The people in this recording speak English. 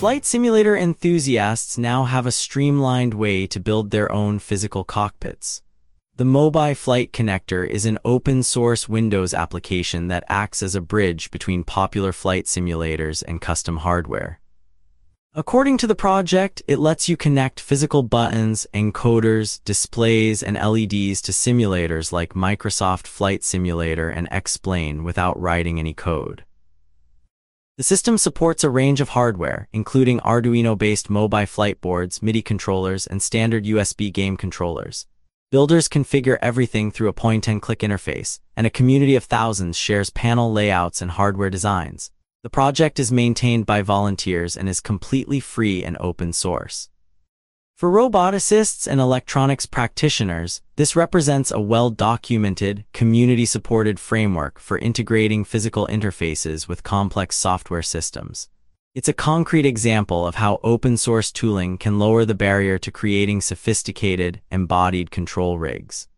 Flight simulator enthusiasts now have a streamlined way to build their own physical cockpits. The Mobi Flight Connector is an open-source Windows application that acts as a bridge between popular flight simulators and custom hardware. According to the project, it lets you connect physical buttons, encoders, displays, and LEDs to simulators like Microsoft Flight Simulator and X-Plane without writing any code. The system supports a range of hardware, including Arduino-based Mobi flight boards, MIDI controllers, and standard USB game controllers. Builders configure everything through a point-and-click interface, and a community of thousands shares panel layouts and hardware designs. The project is maintained by volunteers and is completely free and open source. For roboticists and electronics practitioners, this represents a well-documented, community-supported framework for integrating physical interfaces with complex software systems. It's a concrete example of how open-source tooling can lower the barrier to creating sophisticated, embodied control rigs.